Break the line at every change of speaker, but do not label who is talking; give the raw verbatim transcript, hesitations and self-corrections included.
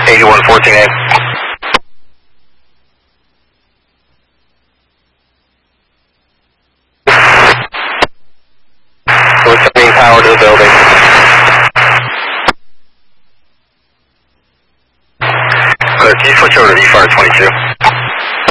eighty-one fourteen A. We're sending power to the building. Clear, can you switch over to V FAR twenty-two?